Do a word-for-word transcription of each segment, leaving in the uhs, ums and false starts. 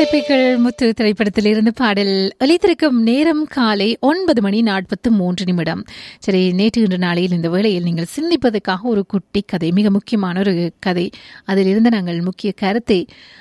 சிற்பிகள் முத்து திரைப்படத்தில் இருந்து பாடல் ஒலித்திருக்கும் நேரம் காலை ஒன்பது மணி நாற்பத்து மூன்று நிமிடம். சரி, நேற்று இன்று நாளையில் இந்த வேளையில் நீங்கள் சிந்திப்பதற்காக ஒரு குட்டி கதை, மிக முக்கியமான ஒரு கதை. அதிலிருந்து நாங்கள் முக்கிய கருத்தை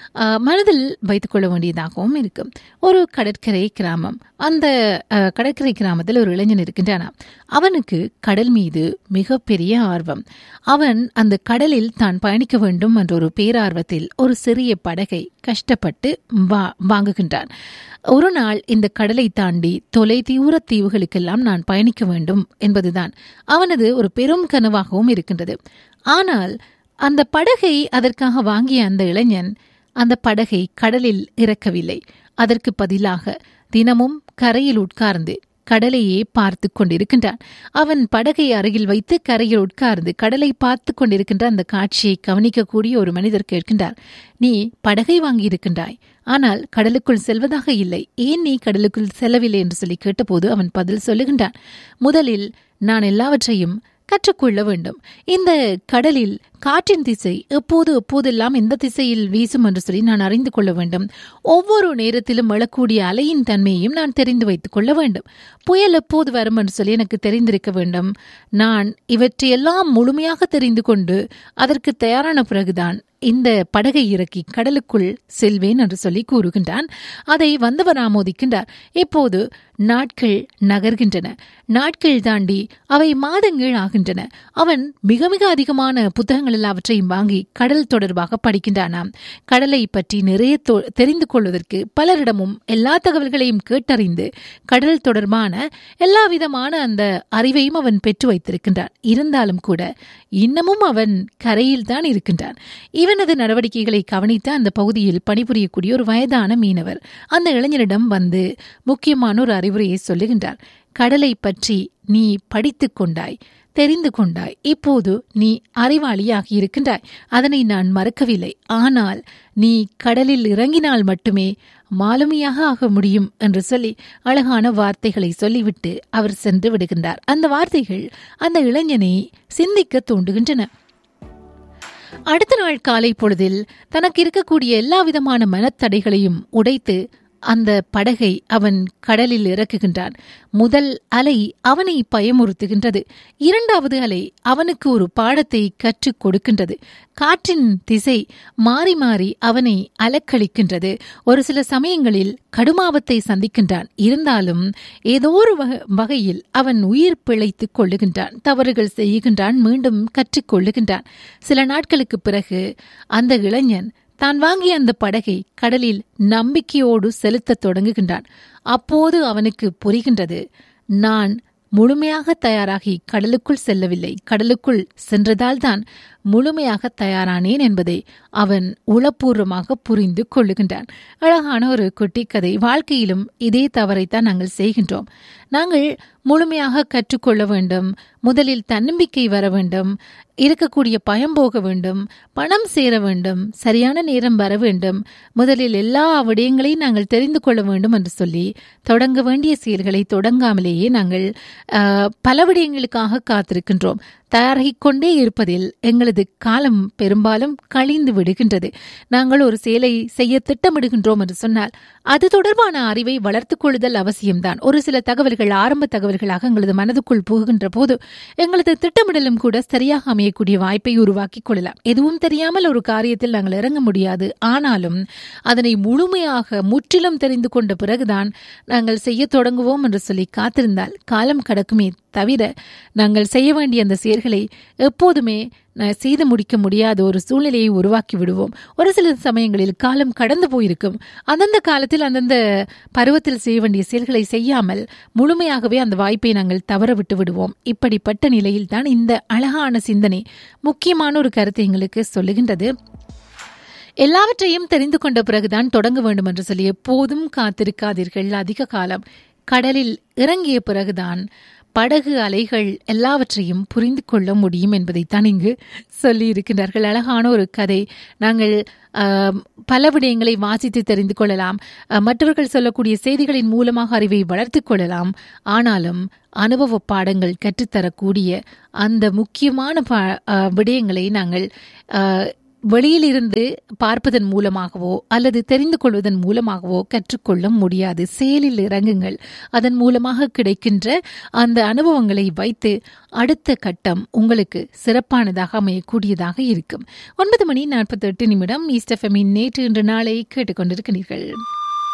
மனதில் வைத்துக் கொள்ள வேண்டியதாகவும் இருக்கும். ஒரு கடற்கரை கிராமம். அந்த கடற்கரை கிராமத்தில் ஒரு இளைஞன் இருக்கின்றானா. அவனுக்கு கடல் மீது மிகப்பெரிய ஆர்வம். அவன் அந்த கடலில் தான் பயணிக்க வேண்டும் என்ற ஒரு பேரார்வத்தில் ஒரு சிறிய படகை கஷ்டப்பட்டு வா வாங்குகின்றான். ஒரு நாள் இந்த கடலை தாண்டி தொலை தூர தீவுகளுக்கெல்லாம் நான் பயணிக்க வேண்டும் என்பதுதான் அவனது ஒரு பெரும் கனவாகவும் இருக்கின்றது. ஆனால் அந்த படகை அதற்காக வாங்கிய அந்த இளைஞன் அந்த படகை கடலில் இறக்கவில்லை. அதற்கு பதிலாக தினமும் கரையில் உட்கார்ந்து கடலையே பார்த்து கொண்டிருக்கின்றான். அவன் படகை அருகில் வைத்து கரையில் உட்கார்ந்து கடலை பார்த்து கொண்டிருக்கின்ற அந்த காட்சியை கவனிக்கக்கூடிய ஒரு மனிதர் கேட்கின்றார், நீ படகை வாங்கியிருக்கின்றாய், ஆனால் கடலுக்குள் செல்வதாக இல்லை, ஏன் நீ கடலுக்குள் செல்லவில்லை என்று சொல்லி கேட்டபோது அவன் பதில் சொல்லுகின்றான், முதலில் நான் எல்லாவற்றையும் கற்றுக்கொள்ள வேண்டும். இந்த கடலில் காற்றின் திசை எப்போது எப்போதெல்லாம் எந்த திசையில் வீசும் என்று சொல்லி நான் அறிந்து கொள்ள வேண்டும். ஒவ்வொரு நேரத்திலும் எழக்கூடிய அலையின் தன்மையையும் நான் தெரிந்து வைத்துக் கொள்ள வேண்டும். புயல் எப்போது வரும் என்று சொல்லி எனக்கு தெரிந்திருக்க வேண்டும். நான் இவற்றையெல்லாம் முழுமையாக தெரிந்து கொண்டு அதற்கு தயாரான பிறகுதான் இந்த படகை இறக்கி கடலுக்குள் செல்வேன் என்று சொல்லி கூறுகின்றான். அதை வந்தவர் ஆமோதிக்கின்றார். இப்போது நாட்கள் நகர்கின்றன. நாட்கள் தாண்டி அவை மாதங்கள் ஆகின்றன. அவன் மிக மிக அதிகமான புத்தகங்கள் எல்லாவற்றையும் வாங்கி கடல் தொடர்பாக படிக்கின்றானாம். கடலை பற்றி நிறைய தெரிந்து கொள்வதற்கு பலரிடமும் எல்லா தகவல்களையும் கேட்டறிந்து கடல் தொடர்பான எல்லா விதமான அந்த அறிவையும் அவன் பெற்று வைத்திருக்கின்றான். இருந்தாலும் கூட இன்னமும் அவன் கரையில் தான் இருக்கின்றான். இவனது நடவடிக்கைகளை கவனித்த அந்த பகுதியில் பணிபுரியக்கூடிய ஒரு வயதான மீனவர் அந்த இளைஞரிடம் வந்து முக்கியமான ஒரு அறிவுரையை சொல்லுகின்றார். கடலை பற்றி நீ படித்துக் கொண்டாய், தெரிந்து கொண்டாய், இப்போது நீ அறிவாளியாகி இருக்கின்றாய், அதனை நான் மறக்கவில்லை. ஆனால் நீ கடலில் இறங்கினால் மட்டுமே மாலுமியாக ஆக முடியும் என்று சொல்லி அழகான வார்த்தைகளை சொல்லிவிட்டு அவர் சென்று விடுகின்றார். அந்த வார்த்தைகள் அந்த இளைஞனை சிந்திக்க தூண்டுகின்றன. அடுத்த நாள் காலை பொழுதில் தனக்கு இருக்கக்கூடிய எல்லா விதமான மனத்தடைகளையும் உடைத்து அந்த படகை அவன் கடலில் இறக்குகின்றான். முதல் அலை அவனை பயமுறுத்துகின்றது. இரண்டாவது அலை அவனுக்கு ஒரு பாடத்தை கற்றுக் கொடுக்கின்றது. காற்றின் திசை மாறி மாறி அவனை அலக்களிக்கின்றது. ஒரு சில சமயங்களில் கடுமாவத்தை சந்திக்கின்றான். இருந்தாலும் ஏதோ ஒரு வகையில் அவன் உயிர் பிழைத்துக் கொள்ளுகின்றான். தவறுகள் செய்கின்றான், மீண்டும் கற்றுக்கொள்ளுகின்றான். சில நாட்களுக்கு பிறகு அந்த இளைஞன் தான் வாங்கிய அந்த படகை கடலில் நம்பிக்கையோடு செலுத்தத் தொடங்குகின்றான். அப்போது அவனுக்கு புரிகின்றது, நான் முழுமையாக தயாராகி கடலுக்குள் செல்லவில்லை, கடலுக்குள் சென்றதால் தான் முழுமையாக தயாரானேன் என்பதை அவன் உளப்பூர்வமாக புரிந்து கொள்ளுகின்றான். அழகான ஒரு குட்டி கதை. வாழ்க்கையிலும் இதே தவறைத்தான் நாங்கள் செய்கின்றோம். நாங்கள் முழுமையாக கற்றுக்கொள்ள வேண்டும், முதலில் தன்னம்பிக்கை வர வேண்டும், இருக்கக்கூடிய பயம் போக வேண்டும், பணம் சேர வேண்டும், சரியான நேரம் வர வேண்டும், முதலில் எல்லா விடயங்களையும் நாங்கள் தெரிந்து கொள்ள வேண்டும் என்று சொல்லி தொடங்க வேண்டிய செயல்களை தொடங்காமலேயே நாங்கள் பல விடயங்களுக்காக காத்திருக்கின்றோம். தயாராகிக் கொண்டே இருப்பதில் எங்களது காலம் பெரும்பாலும் கழிந்து விடுகின்றது. நாங்கள் ஒரு செயலை செய்ய திட்டமிடுகின்றோம் என்று சொன்னால் அது தொடர்பான அறிவை வளர்த்துக் கொள்ளுதல் அவசியம்தான். ஒரு சில தகவல்கள் ஆரம்ப தகவல்களாக எங்களது மனதுக்குள் புகுகின்ற போது எங்களது திட்டமிடலும் கூட சரியாக அமையக்கூடிய வாய்ப்பை உருவாக்கிக் கொள்ளலாம். எதுவும் தெரியாமல் ஒரு காரியத்தில் நாங்கள் இறங்க முடியாது. ஆனாலும் அதனை முழுமையாக முற்றிலும் தெரிந்து கொண்ட பிறகுதான் நாங்கள் செய்ய தொடங்குவோம் என்று சொல்லி காத்திருந்தால் காலம் கடக்குமே தவிர நாங்கள் செய்ய வேண்டிய அந்த செயல்களை எப்போதுமே செய்து முடிக்க முடியாத ஒரு சூழ்நிலையை உருவாக்கி விடுவோம். ஒரு சில சமயங்களில் காலம் கடந்து போயிருக்கும். அந்தந்த காலத்தில் அந்தந்த பருவத்தில் செய்ய வேண்டிய செயல்களை செய்யாமல் முழுமையாகவே அந்த வாய்ப்பை நாங்கள் தவற விட்டு விடுவோம். இப்படிப்பட்ட நிலையில் தான் இந்த அழகான சிந்தனை முக்கியமான ஒரு கருத்தை எங்களுக்கு சொல்லுகின்றது. எல்லாவற்றையும் தெரிந்து கொண்ட பிறகுதான் தொடங்க வேண்டும் என்று சொல்லி எப்போதும் காத்திருக்காதீர்கள். அதிக காலம் கடலில் இறங்கிய பிறகுதான் படகு அலைகள் எல்லாவற்றையும் புரிந்து கொள்ள முடியும் என்பதைத்தான் இங்கு சொல்லி இருக்கின்றார்கள். அழகான ஒரு கதை. நாங்கள் பல விடயங்களை வாசித்து தெரிந்து கொள்ளலாம், மற்றவர்கள் சொல்லக்கூடிய செய்திகளின் மூலமாக அறிவை வளர்த்து கொள்ளலாம். ஆனாலும் அனுபவ பாடங்கள் கற்றுத்தரக்கூடிய அந்த முக்கியமான விடயங்களை நாங்கள் வெளியிலிருந்து பார்ப்பதன் மூலமாகவோ அல்லது தெரிந்து கொள்வதன் மூலமாகவோ கற்றுக்கொள்ள முடியாது. செயலில் இறங்குங்கள். அதன் மூலமாக கிடைக்கின்ற அந்த அனுபவங்களை வைத்து அடுத்த கட்டம் உங்களுக்கு சிறப்பானதாக அமையக்கூடியதாக இருக்கும். ஒன்பது மணி நாற்பத்தி எட்டு நிமிடம் ஈஸ்ட் எஃப்எம்மின் நேற்று இன்று நாளை கேட்டுக்கொண்டிருக்கிறீர்கள்.